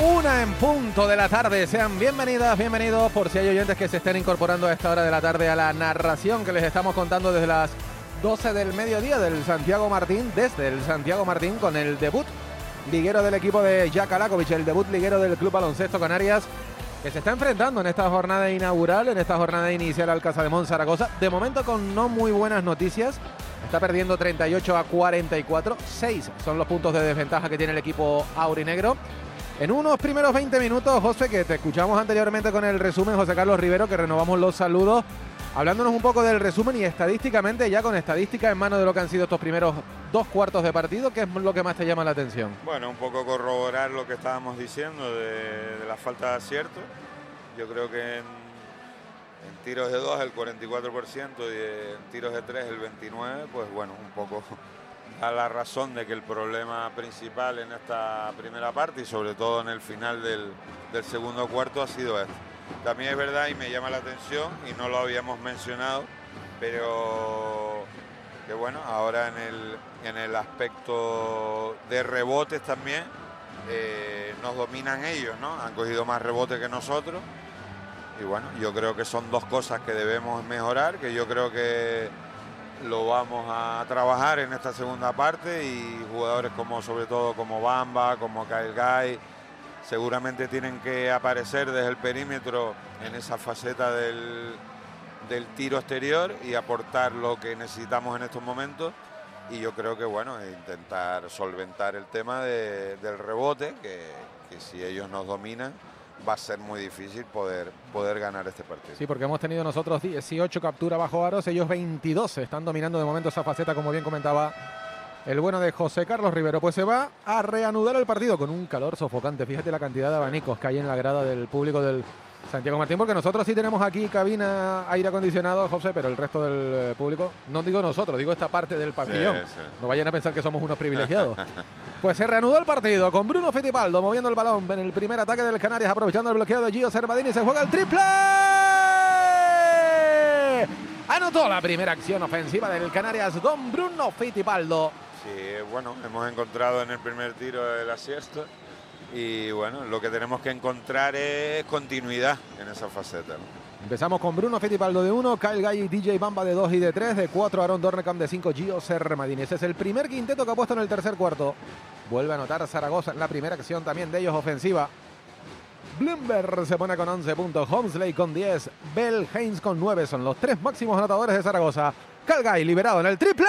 Una en punto de la tarde. Sean bienvenidas, bienvenidos, por si hay oyentes que se estén incorporando a esta hora de la tarde a la narración que les estamos contando desde las 12 del mediodía del Santiago Martín, desde el Santiago Martín, con el debut liguero del equipo de Jaka Lakovic, el debut liguero del Club Baloncesto Canarias, que se está enfrentando en esta jornada inaugural, en esta jornada inicial al Casademont Zaragoza. De momento con no muy buenas noticias. Está perdiendo 38-44. 6 son los puntos de desventaja que tiene el equipo aurinegro. En unos primeros 20 minutos, José, que te escuchamos anteriormente con el resumen, José Carlos Rivero, que renovamos los saludos, hablándonos un poco del resumen y estadísticamente, ya con estadística en mano de lo que han sido estos primeros 2 cuartos de partido, ¿qué es lo que más te llama la atención? Bueno, un poco corroborar lo que estábamos diciendo de la falta de acierto. Yo creo que en tiros de 2 el 44% y en tiros de 3 el 29%, pues bueno, un poco da la razón de que el problema principal en esta primera parte y sobre todo en el final del segundo cuarto ha sido este. También es verdad y me llama la atención y no lo habíamos mencionado, pero que bueno, ahora en el aspecto de rebotes también nos dominan ellos, ¿no? Han cogido más rebotes que nosotros y bueno, yo creo que son 2 cosas que debemos mejorar, que yo creo que lo vamos a trabajar en esta segunda parte y jugadores como sobre todo como Bamba, como Kyle Guy, seguramente tienen que aparecer desde el perímetro en esa faceta del tiro exterior y aportar lo que necesitamos en estos momentos. Y yo creo que bueno, intentar solventar el tema del rebote, que si ellos nos dominan va a ser muy difícil poder ganar este partido. Sí, porque hemos tenido nosotros 18 capturas bajo aros, ellos 22, están dominando de momento esa faceta, como bien comentaba el bueno de José Carlos Rivero. Pues se va a reanudar el partido con un calor sofocante. Fíjate la cantidad de abanicos que hay en la grada del público del Santiago Martín, porque nosotros sí tenemos aquí cabina, aire acondicionado, José, pero el resto del público, no digo nosotros, digo esta parte del pabellón. Sí. No vayan a pensar que somos unos privilegiados. Pues se reanudó el partido con Bruno Fittipaldo moviendo el balón en el primer ataque del Canarias, aprovechando el bloqueo de Gio Servadini. Se juega el triple. Anotó la primera acción ofensiva del Canarias, don Bruno Fittipaldo. Sí, bueno, hemos encontrado en el primer tiro el acierto y bueno, lo que tenemos que encontrar es continuidad en esa faceta, ¿no? Empezamos con Bruno Fittipaldo de 1, Kyle Guy y DJ Bamba de 2 y de 3, de 4 Aaron Dornkamp de 5, Gio Servadini. Ese es el primer quinteto que ha puesto en el tercer cuarto. Vuelve a anotar Zaragoza en la primera acción también de ellos ofensiva. Bloomberg se pone con 11 puntos, Homsley con 10, Bell Haynes con 9, son los 3 máximos anotadores de Zaragoza. Kyle Guy liberado en el triple.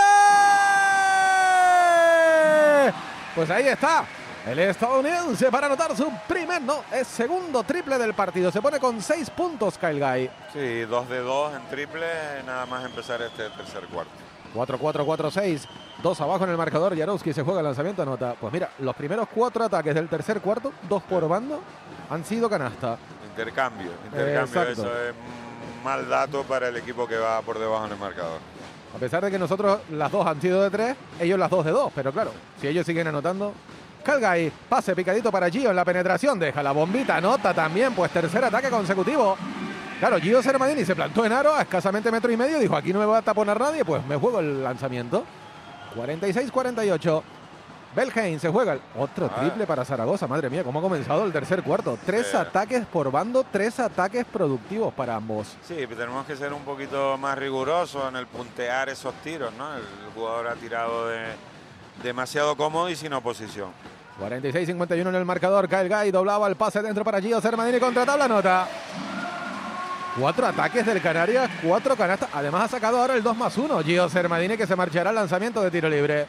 Pues ahí está el estadounidense para anotar su segundo triple del partido. Se pone con 6 puntos Kyle Guy. Sí, 2 de 2 en triple, nada más empezar este tercer cuarto. 4-4-4-6, 2 abajo en el marcador. Jarowski se juega el lanzamiento, anota. Pues mira, los primeros 4 ataques del tercer cuarto, 2 por bando, han sido canasta. Intercambio, eso es mal dato para el equipo que va por debajo en el marcador. A pesar de que nosotros las 2 han sido de 3, ellos las 2 de 2, pero claro, si ellos siguen anotando. Kyle Guy, pase picadito para Gio en la penetración, deja la bombita, anota también, pues tercer ataque consecutivo. Claro, Gio Servadini se plantó en aro a escasamente 1,5 metros, dijo aquí no me va a taponar nadie, pues me juego el lanzamiento. 46-48. Bell Haynes se juega otro triple para Zaragoza. Madre mía, cómo ha comenzado el tercer cuarto. 3 ataques por bando, 3 ataques productivos para ambos. Sí, pero tenemos que ser un poquito más rigurosos en el puntear esos tiros, ¿no? El jugador ha tirado demasiado cómodo y sin oposición. 46-51 en el marcador. Kyle Guy doblaba el pase dentro para Gio Servadini, contra tabla, nota. 4 ataques del Canarias, 4 canastas. Además ha sacado ahora el 2+1. Gio Servadini, que se marchará al lanzamiento de tiro libre.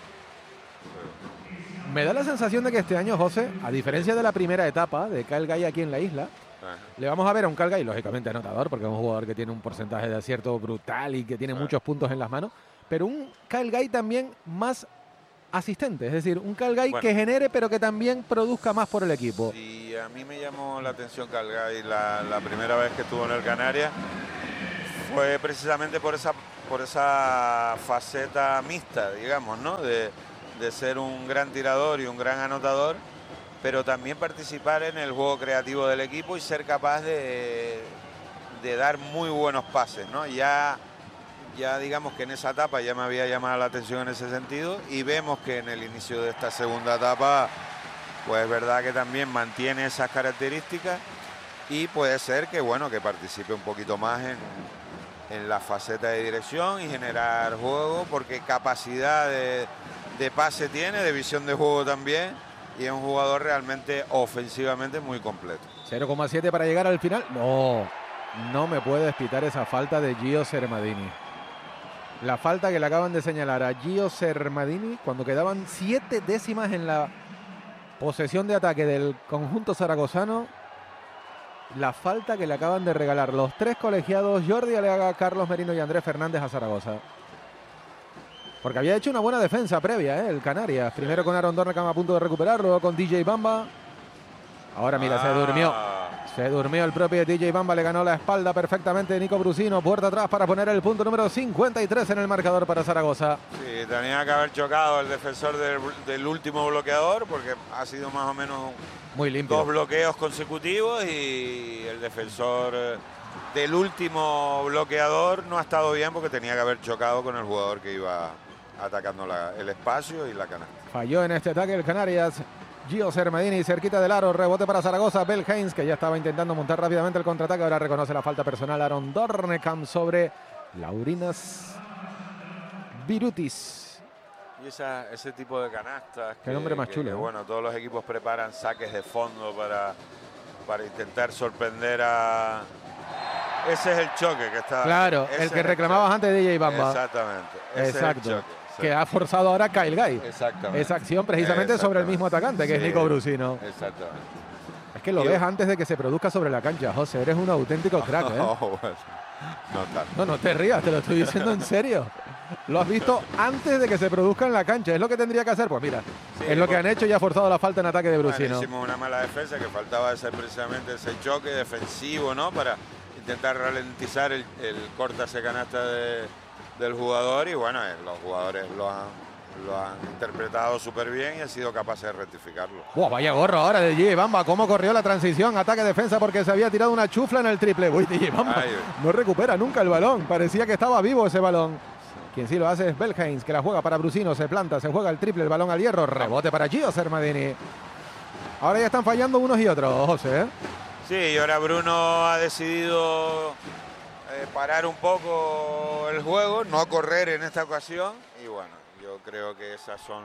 Me da la sensación de que este año, José, a diferencia de la primera etapa de Kyle Guy aquí en la isla, le vamos a ver a un Kyle Guy, lógicamente anotador, porque es un jugador que tiene un porcentaje de acierto brutal y que tiene muchos puntos en las manos, pero un Kyle Guy también más asistente, es decir, un Kyle Guy que genere pero que también produzca más por el equipo. Sí, a mí me llamó la atención Kyle Guy la primera vez que estuvo en el Canarias, fue precisamente por esa faceta mixta, digamos, ¿no? De ser un gran tirador y un gran anotador, pero también participar en el juego creativo del equipo y ser capaz de dar muy buenos pases, ¿no? Ya digamos que en esa etapa ya me había llamado la atención en ese sentido y vemos que en el inicio de esta segunda etapa pues es verdad que también mantiene esas características y puede ser que, bueno, que participe un poquito más en la faceta de dirección y generar juego, porque capacidad de pase tiene, de visión de juego también, y es un jugador realmente ofensivamente muy completo. 0,7 para llegar al final. No me puedes pitar esa falta de Gio Sermadini. La falta que le acaban de señalar a Gio Sermadini cuando quedaban 7 décimas en la posesión de ataque del conjunto zaragozano. La falta que le acaban de regalar los 3 colegiados, Jordi Aleaga, Carlos Merino y Andrés Fernández a Zaragoza. Porque había hecho una buena defensa previa, el Canarias. Primero con Aaron Dornecam a punto de recuperar, luego con DJ Bamba. Ahora mira, se durmió. Se durmió el propio DJ Bamba, le ganó la espalda perfectamente Nico Brusino. Puerta atrás para poner el punto número 53 en el marcador para Zaragoza. Sí, tenía que haber chocado el defensor del último bloqueador, porque ha sido más o menos muy limpio. 2 bloqueos consecutivos y el defensor del último bloqueador no ha estado bien porque tenía que haber chocado con el jugador que iba atacando el espacio y la canasta. Falló en este ataque el Canarias. Gio Sermadini cerquita del aro, rebote para Zaragoza. Bell Haynes, que ya estaba intentando montar rápidamente el contraataque, ahora reconoce la falta personal. Aaron Dornecam sobre Laurinas Virutis. Y ese tipo de canastas. Qué nombre más chulo. Que, bueno, todos los equipos preparan saques de fondo para intentar sorprender a... Ese es el choque que está... Claro, el que reclamabas antes de DJ Bamba. Exactamente. Exacto. Es el choque. Que ha forzado ahora Kyle Guy. Exactamente. Esa acción precisamente sobre el mismo atacante, que es Nico Brusino. Exactamente. Es que lo ves antes de que se produzca sobre la cancha, José. Eres un auténtico crack, ¿eh? No te rías, te lo estoy diciendo en serio. Lo has visto antes de que se produzca en la cancha. ¿Es lo que tendría que hacer? Pues mira, es lo que han hecho y ha forzado la falta en ataque de Brusino. Hicimos una mala defensa, que faltaba ese precisamente ese choque defensivo, ¿no? Para intentar ralentizar el corte canasta del jugador, y bueno, los jugadores lo han interpretado súper bien y han sido capaces de rectificarlo. Vaya gorro ahora de DJ Bamba, cómo corrió la transición, ataque-defensa, porque se había tirado una chufla en el triple. DJ Bamba no recupera nunca el balón, parecía que estaba vivo ese balón. Quien sí lo hace es Bell Haynes, que la juega para Brusino, se planta, se juega el triple, el balón al hierro, rebote para Gio Sermadini. Ahora ya están fallando unos y otros, José. Sí, y ahora Bruno ha decidido parar un poco el juego, no correr en esta ocasión, y bueno, yo creo que esas son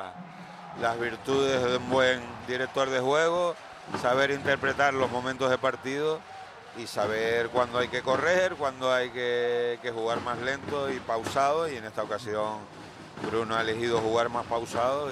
las virtudes de un buen director de juego, saber interpretar los momentos de partido y saber cuándo hay que correr, cuándo hay que jugar más lento y pausado, y en esta ocasión Bruno ha elegido jugar más pausado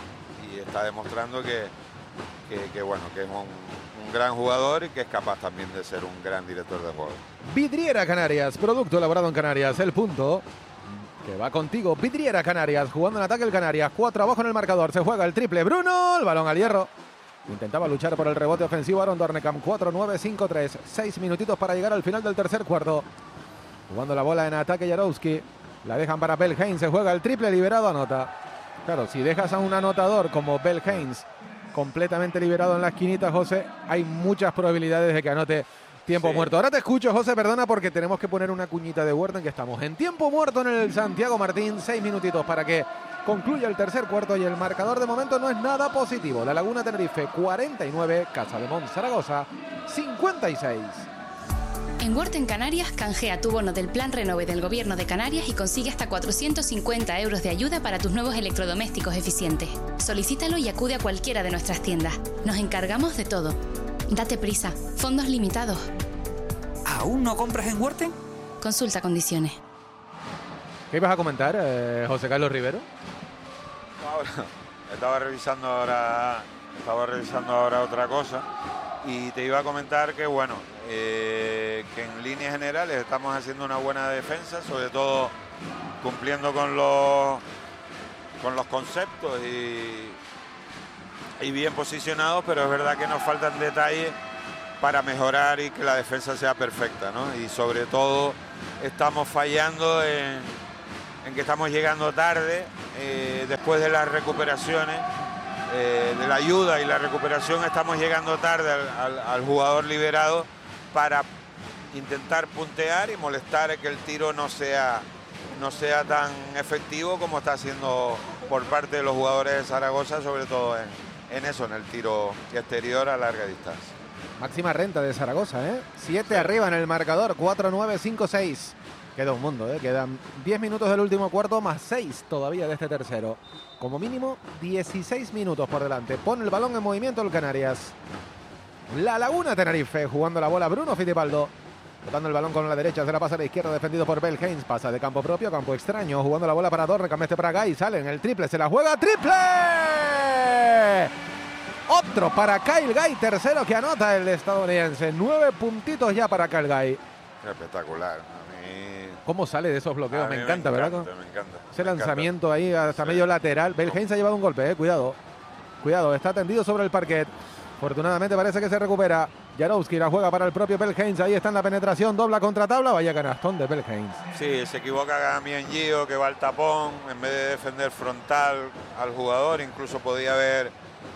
y está demostrando que bueno, que es un gran jugador y que es capaz también de ser un gran director de juego. Vidriera Canarias, producto elaborado en Canarias, el punto que va contigo. Vidriera Canarias, jugando en ataque el Canarias, 4 abajo en el marcador, se juega el triple, Bruno, el balón al hierro. Intentaba luchar por el rebote ofensivo Aaron Dornecam, 4-9-5-3, 6 minutitos para llegar al final del tercer cuarto. Jugando la bola en ataque Jarowski, la dejan para Bell Haynes, se juega el triple, liberado, anota. Claro, si dejas a un anotador como Bell Haynes completamente liberado en la esquinita, José, hay muchas probabilidades de que anote tiempo muerto. Ahora te escucho, José, perdona, porque tenemos que poner una cuñita de Huerta en que estamos en tiempo muerto en el Santiago Martín. 6 minutitos para que concluya el tercer cuarto y el marcador de momento no es nada positivo. La Laguna Tenerife 49, Casa de Mont Zaragoza 56. En Huerta en Canarias, canjea tu bono del Plan Renove del Gobierno de Canarias y consigue hasta 450 euros de ayuda para tus nuevos electrodomésticos eficientes. Solicítalo y acude a cualquiera de nuestras tiendas. Nos encargamos de todo. Date prisa. Fondos limitados. ¿Aún no compras en Huerta? Consulta condiciones. ¿Qué ibas a comentar, José Carlos Rivero? Estaba revisando ahora otra cosa y te iba a comentar que, bueno, que en líneas generales estamos haciendo una buena defensa, sobre todo cumpliendo con los conceptos y bien posicionados, pero es verdad que nos faltan detalles para mejorar y que la defensa sea perfecta, ¿no? Y sobre todo estamos fallando en que estamos llegando tarde, después de las recuperaciones, de la ayuda y la recuperación, estamos llegando tarde al jugador liberado para intentar puntear y molestar que el tiro no sea tan efectivo como está haciendo por parte de los jugadores de Zaragoza, sobre todo en eso, en el tiro exterior a larga distancia. Máxima renta de Zaragoza, 7 arriba en el marcador, 4-9, 5-6. Queda un mundo, quedan 10 minutos del último cuarto más 6 todavía de este tercero. Como mínimo 16 minutos por delante. Pone el balón en movimiento el Canarias. La Laguna Tenerife jugando la bola Bruno Fittipaldo. Botando el balón con la derecha, se la pasa a la izquierda, defendido por Bell Haynes. Pasa de campo propio a campo extraño, jugando la bola para Dorrecam, para Guy. Sale en el triple, se la juega, ¡triple! Otro para Kyle Guy, tercero que anota el estadounidense. 9 puntitos ya para Kyle Guy. Espectacular. A mí... ¿Cómo sale de esos bloqueos? Me encanta, ¿verdad? Me encanta. Ese lanzamiento ahí hasta medio lateral. Bell Haynes ha llevado un golpe, cuidado. Cuidado, está tendido sobre el parquet. Afortunadamente parece que se recupera. Jarowski la juega para el propio Bell Haynes. Ahí está en la penetración, dobla contra tabla. Vaya canastón de Bell Haynes. Sí, se equivoca Damián Gio, que va al tapón. En vez de defender frontal al jugador, incluso podía haber,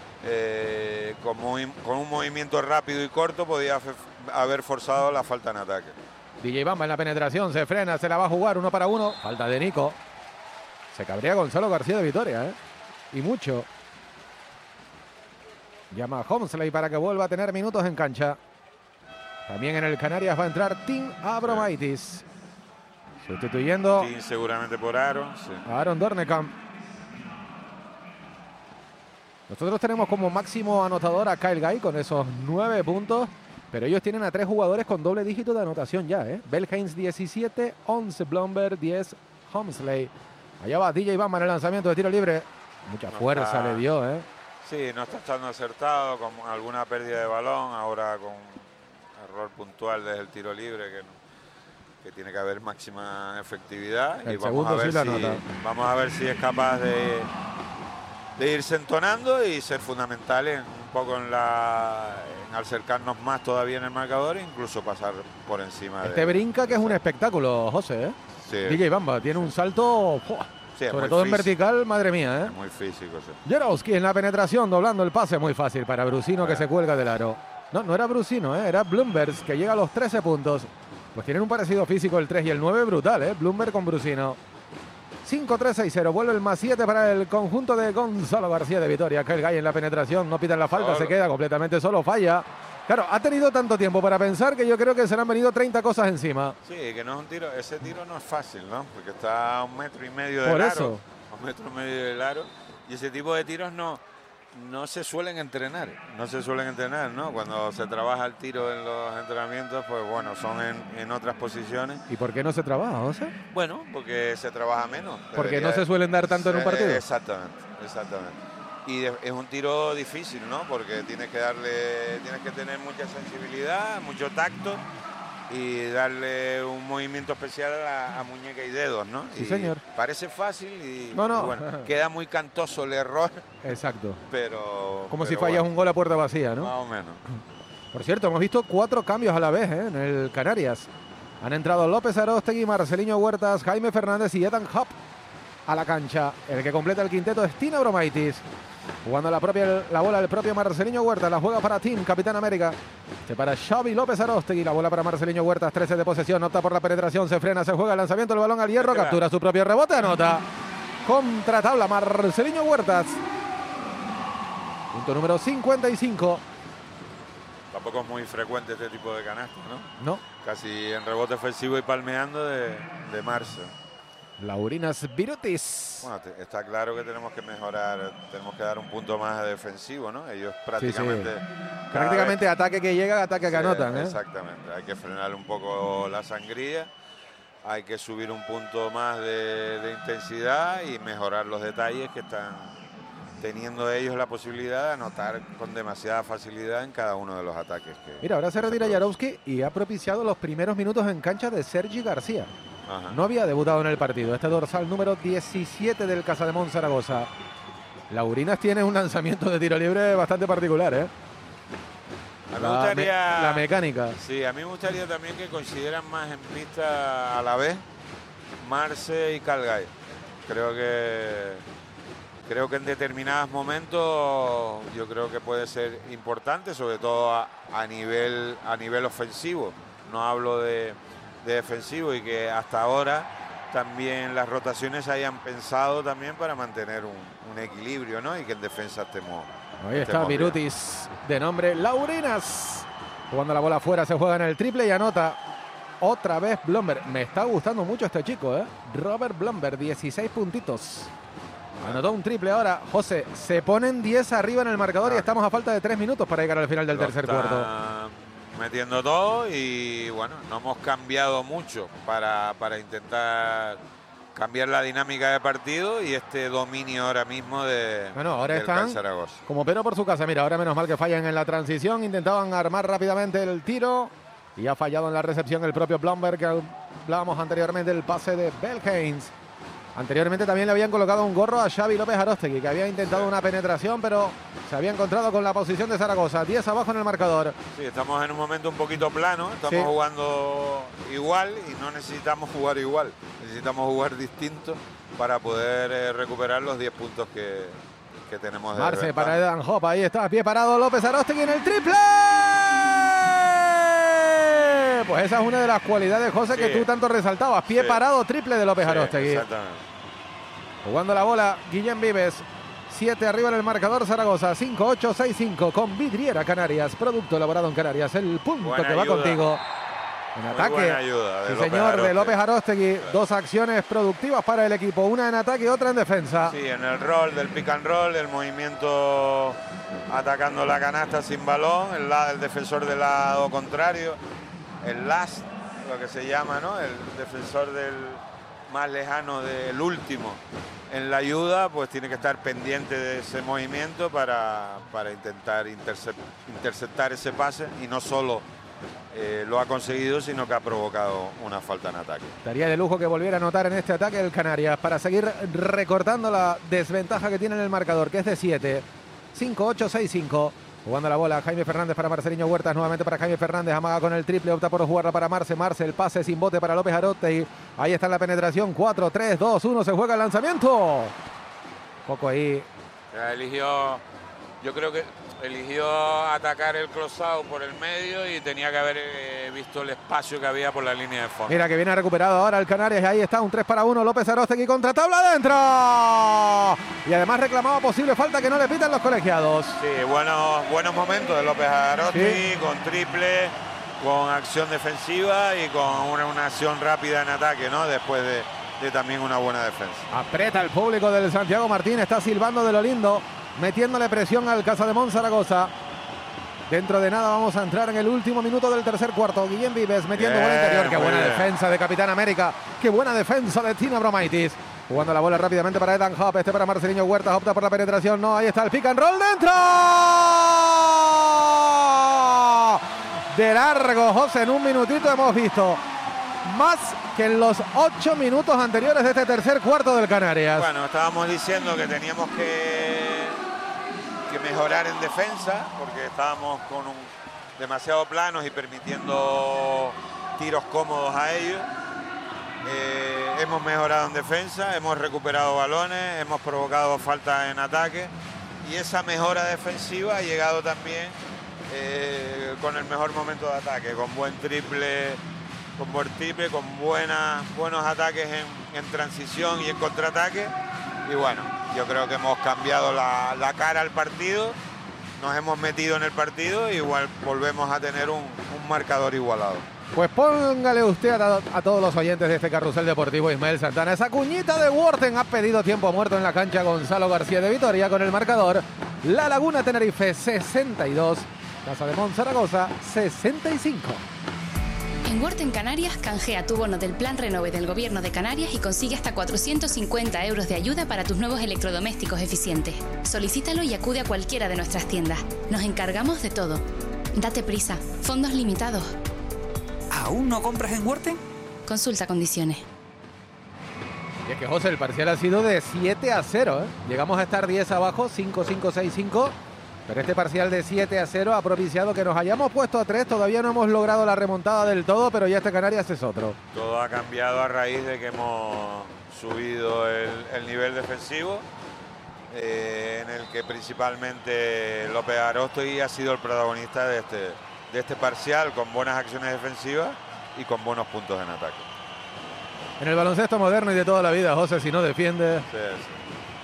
con un movimiento rápido y corto, podía haber forzado la falta en ataque. DJ Bamba en la penetración, se frena, se la va a jugar 1 para 1. Falta de Nico. Se cabrea Gonzalo García de Vitoria, y mucho. Llama a Homsley para que vuelva a tener minutos en cancha. También en el Canarias va a entrar Tim Abromaitis. Sustituyendo Tim seguramente por Aaron. Sí. a Aaron Dornecamp. Nosotros tenemos como máximo anotador a Kyle Guy con esos 9 puntos. Pero ellos tienen a 3 jugadores con doble dígito de anotación ya, Bell Haynes 17, 11 Blomberg, 10 Homsley. Allá va DJ Bamba en el lanzamiento de tiro libre. Mucha fuerza le dio, Sí, no está estando acertado, con alguna pérdida de balón, ahora con error puntual desde el tiro libre, que tiene que haber máxima efectividad. El y vamos a ver si es capaz de irse entonando y ser fundamental un poco en acercarnos más todavía en el marcador e incluso pasar por encima. Brinca que es un espectáculo, José, Sí. DJ Bamba tiene un salto... Sí, sobre todo físico. En vertical, madre mía, Es muy físico, sí. Jarowski en la penetración, doblando el pase, muy fácil para Brusino que se cuelga del aro. No era Brusino, era Blumberg, que llega a los 13 puntos. Pues tienen un parecido físico el 3 y el 9 brutal, Blumberg con Brusino. 5-3-6-0, vuelve el más 7 para el conjunto de Gonzalo García de Vitoria. Kyle Guy en la penetración, no pitan la falta, se queda completamente solo, falla. Claro, ha tenido tanto tiempo para pensar que yo creo que se le han venido 30 cosas encima. Sí, que no es un tiro, ese tiro no es fácil, ¿no? Porque está a 1,5 metros del Por aro. eso. A 1,5 metros del aro. Y ese tipo de tiros no se suelen entrenar. No se suelen entrenar, ¿no? Cuando se trabaja el tiro en los entrenamientos, pues bueno, son en otras posiciones. ¿Y por qué no se trabaja, José? Bueno, porque se trabaja menos. Porque no se suelen dar tanto en un partido. Exactamente. Y es un tiro difícil, ¿no? Porque tienes que tener mucha sensibilidad, mucho tacto y darle un movimiento especial a muñeca y dedos, ¿no? Sí, y señor. Parece fácil y No. bueno, queda muy cantoso el error. Exacto. Pero Si fallas un gol a puerta vacía, ¿no? Más o menos. Por cierto, hemos visto 4 cambios a la vez en el Canarias. Han entrado López Aróstegui, Marceliño Huertas, Jaime Fernández y Ethan Hop a la cancha. El que completa el quinteto es Tim Abromaitis. Jugando la bola el propio Marceliño Huertas. La juega para Tim, Capitán América. Para Xavi López Aróstegui. La bola para Marceliño Huertas. 13 de posesión. Opta por la penetración. Se frena, se juega el lanzamiento del balón al hierro. Captura su propio rebote. Anota. Contra tabla Marceliño Huertas. Punto número 55. Tampoco es muy frecuente este tipo de canastas, ¿no? No. Casi en rebote ofensivo y palmeando de Marce. Laurinas Virutis. Bueno, está claro que tenemos que mejorar, tenemos que dar un punto más defensivo, ¿no? Ellos prácticamente... Prácticamente ataque que llega, ataque que anotan, Exactamente, hay que frenar un poco la sangría, hay que subir un punto más de intensidad y mejorar los detalles que están teniendo ellos la posibilidad de anotar con demasiada facilidad en cada uno de los ataques. Mira, ahora se retira Jarowski y ha propiciado los primeros minutos en cancha de Sergi García. Ajá. No había debutado en el partido. Este dorsal número 17 del Casademont Zaragoza. Laurinas tiene un lanzamiento de tiro libre bastante particular, A mí me gustaría, la mecánica. Sí, a mí me gustaría también que coincidieran más en pista a la vez Marce y Kyle Guy. Creo que en determinados momentos yo creo que puede ser importante, sobre todo a nivel ofensivo. No hablo de defensivo, y que hasta ahora también las rotaciones hayan pensado también para mantener un equilibrio, ¿no? Y que en defensa estemos Ahí está Virutis, de nombre Laurinas. Jugando la bola afuera, se juega en el triple y anota otra vez Blomberg. Me está gustando mucho este chico, ¿eh? Robert Blomberg, 16 puntitos. Anotó un triple ahora. José, se ponen 10 arriba en el marcador y estamos a falta de 3 minutos para llegar al final del tercer cuarto. Metiendo todo y bueno, no hemos cambiado mucho para intentar cambiar la dinámica de partido y este dominio ahora mismo ahora del están Zaragoza. Como pero por su casa. Mira, ahora menos mal que fallan en la transición. Intentaban armar rápidamente el tiro y ha fallado en la recepción el propio Blomberg, que hablábamos anteriormente del pase de Belhans. Anteriormente también le habían colocado un gorro a Xavi López Aróstegui, que había intentado una penetración, pero se había encontrado con la posición de Zaragoza. 10 abajo en el marcador. Sí, estamos en un momento un poquito plano, estamos jugando igual y no necesitamos jugar igual. Necesitamos jugar distinto para poder recuperar los 10 puntos que tenemos de Marce para Edan Hop, ahí está, pie parado López Aróstegui en el triple. Pues esa es una de las cualidades, José, que tú tanto resaltabas. Pie parado, triple de López Aróstegui. Exactamente. Jugando la bola, Guillem Vives. 7 arriba en el marcador, Zaragoza. 5-8, 6-5 con Vidriera Canarias. Producto elaborado en Canarias. El punto buena que va ayuda. contigo. En ataque, ayuda sí señor, de López Aróstegui. Dos acciones productivas para el equipo. Una en ataque y otra en defensa. Sí, en el rol del pick and roll, el movimiento atacando la canasta sin balón. El defensor del lado contrario. El last, lo que se llama, ¿no? El defensor del más lejano del último en la ayuda, pues tiene que estar pendiente de ese movimiento para intentar interceptar ese pase y no solo lo ha conseguido, sino que ha provocado una falta en ataque. Estaría de lujo que volviera a anotar en este ataque el Canarias para seguir recortando la desventaja que tiene en el marcador, que es de 7. 5-8, 6-5. Jugando la bola, Jaime Fernández para Marceliño Huertas, nuevamente para Jaime Fernández, amaga con el triple, opta por jugarla para Marce, el pase sin bote para López Aróstegui, ahí está la penetración, 4, 3, 2, 1, se juega el lanzamiento. Poco ahí. Yo creo que eligió atacar el cruzado por el medio y tenía que haber visto el espacio que había por la línea de fondo. Mira que viene recuperado ahora el Canarias, ahí está un 3 para 1, López Aróstegui contra tabla adentro. Y además reclamaba posible falta que no le pitan los colegiados. Sí, buenos momentos de López Aróstegui, con triple, con acción defensiva y con una acción rápida en ataque, ¿no? Después de también una buena defensa. Aprieta el público del Santiago Martín, está silbando de lo lindo, metiéndole presión al Casademont Zaragoza. Dentro de nada vamos a entrar en el último minuto del tercer cuarto. Guillem Vives metiendo buen interior. Qué buena defensa de Capitán América. Qué buena defensa de Tina Bromaitis. Jugando la bola rápidamente para Edan Hop. Este para Marceliño Huertas. Opta por la penetración. No, ahí está el pick and roll dentro. De largo, José. En un minutito hemos visto más que en los 8 minutos anteriores de este tercer cuarto del Canarias. Bueno, estábamos diciendo que teníamos que mejorar en defensa porque estábamos demasiado planos y permitiendo tiros cómodos a ellos. Hemos mejorado en defensa, hemos recuperado balones, hemos provocado faltas en ataque y esa mejora defensiva ha llegado también con el mejor momento de ataque, con buen triple, con buenos ataques en transición y en contraataque. Y bueno, yo creo que hemos cambiado la cara al partido, nos hemos metido en el partido y igual volvemos a tener un marcador igualado. Pues póngale usted a todos los oyentes de este carrusel deportivo, Ismael Santana, esa cuñita de Worten. Ha pedido tiempo muerto en la cancha Gonzalo García de Vitoria con el marcador La Laguna Tenerife 62, Casademont Zaragoza 65. En Worten Canarias, canjea tu bono del Plan Renove del Gobierno de Canarias y consigue hasta 450 euros de ayuda para tus nuevos electrodomésticos eficientes. Solicítalo y acude a cualquiera de nuestras tiendas. Nos encargamos de todo. Date prisa. Fondos limitados. ¿Aún no compras en Worten? Consulta condiciones. Y es que, José, el parcial ha sido de 7-0, ¿eh? Llegamos a estar 10 abajo, 5-5, 6-5. Pero este parcial de 7-0 ha propiciado que nos hayamos puesto a 3. Todavía no hemos logrado la remontada del todo, pero ya este Canarias es otro. Todo ha cambiado a raíz de que hemos subido el nivel defensivo, en el que principalmente López Aróstegui ha sido el protagonista de este parcial, con buenas acciones defensivas y con buenos puntos en ataque. En el baloncesto moderno y de toda la vida, José, si no defiende... Sí.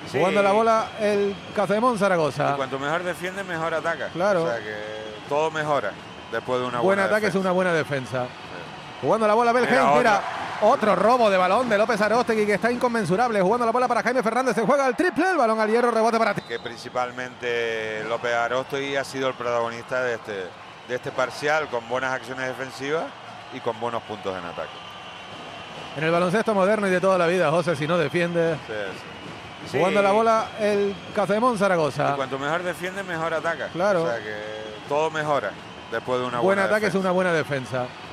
Sí. Jugando la bola el Cazemón Zaragoza. Y cuanto mejor defiende, mejor ataca. Claro. O sea que todo mejora después de una Buen buena ataque defensa. es una buena defensa. Jugando la bola Belgen, Mira, mira, otro robo de balón de López Aróstegui que está inconmensurable. Jugando la bola para Jaime Fernández, se juega el triple, el balón al hierro, rebote para ti. Que principalmente López Aróstegui ha sido el protagonista de este parcial, con buenas acciones defensivas y con buenos puntos en ataque. En el baloncesto moderno y de toda la vida, José, si no defiende. Sí, sí. Jugando Sí. la bola el Cazemón Zaragoza. Y cuanto mejor defiende, mejor ataca. Claro. O sea que todo mejora después de una Buen buena ataque es defensa. una buena defensa.